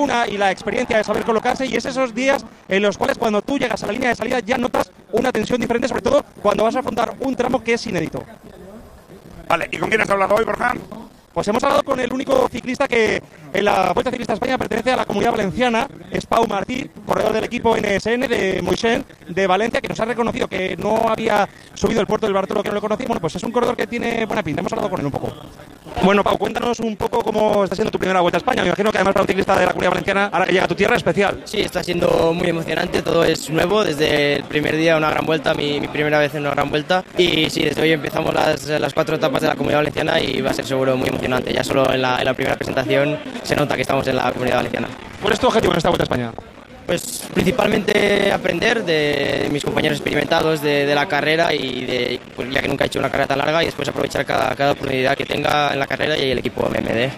fortuna y la experiencia de saber colocarse, y es esos días en los cuales cuando tú llegas a la línea de salida ya notas una tensión diferente, sobre todo cuando vas a afrontar un tramo que es inédito. Vale, ¿y con quién has hablado hoy, Borja? Pues hemos hablado con el único ciclista que en la Vuelta Ciclista a España pertenece a la Comunidad Valenciana, es Pau Martí, corredor del equipo NSN de Moixent de Valencia, que nos ha reconocido que no había subido el puerto del Bartolo, que no lo conocía. Bueno, pues es un corredor que tiene buena pinta, hemos hablado con él un poco. Bueno, Pau, cuéntanos un poco cómo está siendo tu primera Vuelta a España. Me imagino que además para un ciclista de la Comunidad Valenciana, ahora que llega a tu tierra, es especial. Sí, está siendo muy emocionante, todo es nuevo, desde el primer día una gran vuelta, mi primera vez en una gran vuelta, y sí, desde hoy empezamos las 4 etapas de la Comunidad Valenciana y va a ser seguro muy emocionante. Ya solo en la primera presentación se nota que estamos en la Comunidad Valenciana. ¿Cuál es tu objetivo en esta Vuelta a España? Pues principalmente aprender de mis compañeros experimentados de la carrera y pues ya que nunca he hecho una carrera tan larga, y después aprovechar cada oportunidad que tenga en la carrera y el equipo MMD.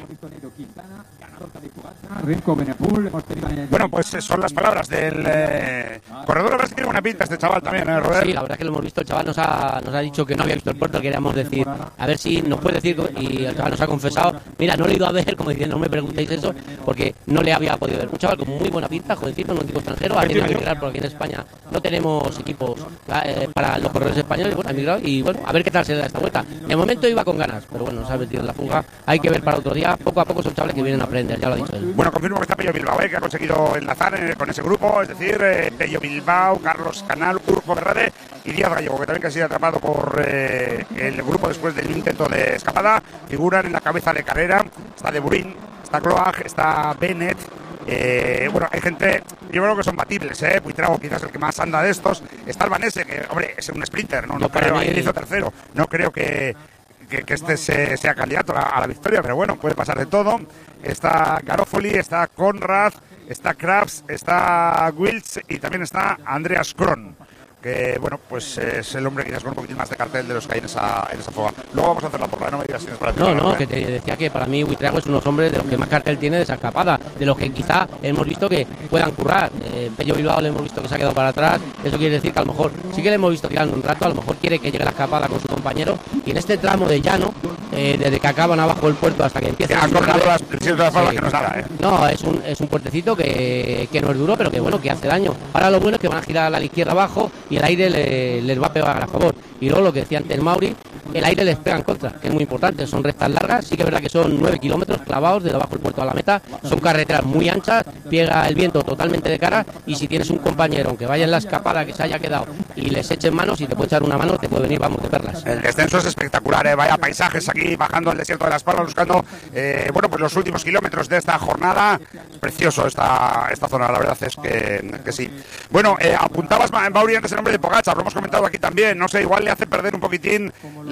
Bueno, pues son las palabras del corredor. La verdad es que tiene buena pinta este chaval también, Roder. Sí, la verdad es que lo hemos visto. El chaval nos ha dicho que no había visto el puerto. Queríamos decir, a ver si nos puede decir, y el chaval nos ha confesado, mira, no le he ido a ver, como diciendo, no me preguntéis eso, porque no le había podido ver. Un chaval con muy buena pinta, jovencito, un equipo extranjero, ha tenido que emigrar porque aquí en España no tenemos equipos para los corredores españoles. Bueno, ha emigrado y bueno, a ver qué tal se da esta vuelta. De momento iba con ganas, pero bueno, se ha metido en la fuga. Hay que ver para otro día. Poco a poco son chavales que vienen a aprender, ya lo ha dicho él. Bueno, confirmo que está Pello Bilbao, que ha conseguido enlazar con ese grupo, es decir, Pello Bilbao, Carlos Canal, Urjo Ferrade y Díaz Gallego, que también ha sido atrapado por el grupo después del intento de escapada. Figuran en la cabeza de carrera, está De Burin, está Cloag, está Bennett. Bueno, hay gente, yo creo que son batibles, Buitrago quizás el que más anda de estos. Está Albanese, que hombre, es un sprinter, no creo, ayer hizo tercero, no creo que este sea candidato a la victoria, pero bueno, puede pasar de todo. Está Garofoli, está Conrad, está Krabs, está Wills y también está Andreas Kron, que bueno, pues es el hombre quizás con un poquitín más de cartel de los que hay en esa fuga. Luego vamos a hacer la porra, no me digas si es para ti. No, que te decía que para mí Buitrago es unos hombres de los que más cartel tiene de esa escapada, de los que quizá hemos visto que puedan currar. Pello Bilbao le hemos visto que se ha quedado para atrás, eso quiere decir que a lo mejor sí que le hemos visto tirando un rato, a lo mejor quiere que llegue la escapada con su compañero, y en este tramo de llano, desde que acaban abajo el puerto hasta que empieza a correr las que no es nada, No, es un puertecito que no es duro, pero que bueno, que hace daño. Ahora lo bueno es que van a girar a la izquierda abajo y el aire les va a pegar a favor. Y luego lo que decía antes Mauri, el aire les pega en contra, que es muy importante. Son rectas largas, sí que es verdad que son 9 kilómetros clavados desde abajo del puerto a la meta. Son carreteras muy anchas, pega el viento totalmente de cara, y si tienes un compañero aunque vaya en la escapada que se haya quedado y les echen manos y te puede echar una mano, te puede venir, vamos, de perlas. El descenso es espectacular, vaya paisajes aquí bajando el desierto de Las Palmas, buscando bueno, pues los últimos kilómetros de esta jornada. Es precioso esta zona, la verdad es que sí. Bueno, apuntabas, Mauri, antes el nombre de Pogačar, lo hemos comentado aquí también, no sé, igual le hace perder un poquitín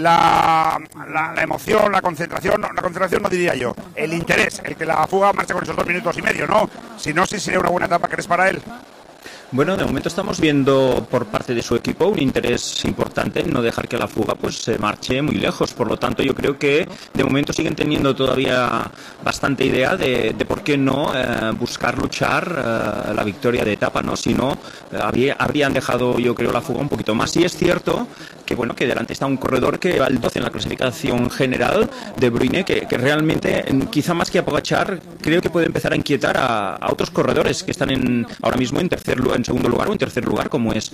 la emoción, la concentración no diría yo, el interés, el que la fuga marche con esos 2 minutos y medio, ¿no? Si no, sí sería una buena etapa, ¿crees, para él? Bueno, de momento estamos viendo por parte de su equipo un interés importante en no dejar que la fuga pues se marche muy lejos. Por lo tanto, yo creo que de momento siguen teniendo todavía bastante idea de por qué no buscar luchar la victoria de etapa, ¿no? Si no, habrían dejado, yo creo, la fuga un poquito más. Y es cierto que bueno, que delante está un corredor que va al 12 en la clasificación general, De Bruyne, que realmente, quizá más que a Pogačar, creo que puede empezar a inquietar a otros corredores que están ahora mismo en segundo lugar o en tercer lugar, como es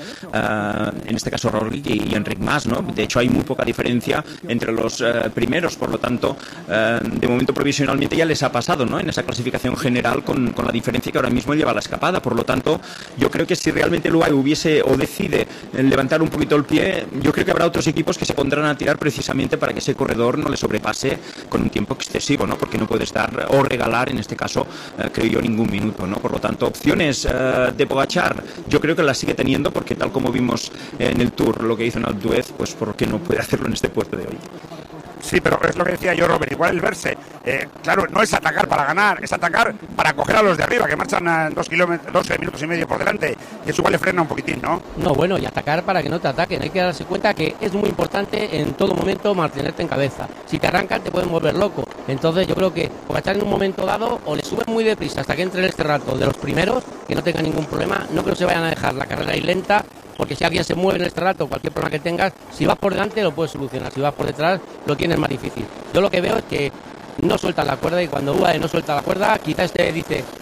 en este caso Roglic y Enric Mas, ¿no? De hecho hay muy poca diferencia entre los primeros, por lo tanto de momento provisionalmente ya les ha pasado, ¿no? En esa clasificación general con la diferencia que ahora mismo lleva la escapada. Por lo tanto, yo creo que si realmente el UAE hubiese o decide levantar un poquito el pie, yo creo que habrá otros equipos que se pondrán a tirar precisamente para que ese corredor no le sobrepase con un tiempo excesivo, ¿no? Porque no puede estar o regalar, en este caso, creo yo, ningún minuto, ¿no? Por lo tanto, opciones de Pogačar yo creo que la sigue teniendo, porque tal como vimos en el Tour lo que hizo en Alpe d'Huez, pues ¿por qué no puede hacerlo en este puerto de hoy? Sí, pero es lo que decía yo, Robert, igual el verse, claro, no es atacar para ganar, es atacar para coger a los de arriba, que marchan 12 minutos y medio por delante, y eso igual le frena un poquitín, ¿no? No, bueno, y atacar para que no te ataquen. Hay que darse cuenta que es muy importante en todo momento mantenerte en cabeza. Si te arrancan te pueden volver loco. Entonces yo creo que Pogačar en un momento dado o le suben muy deprisa hasta que entre en este rato de los primeros, que no tenga ningún problema. No creo que se vayan a dejar la carrera ahí lenta, porque si alguien se mueve en este rato, cualquier problema que tengas, si vas por delante lo puedes solucionar, si vas por detrás lo tienes más difícil. Yo lo que veo es que no sueltan la cuerda, y cuando UAE no suelta la cuerda, quizá este dice,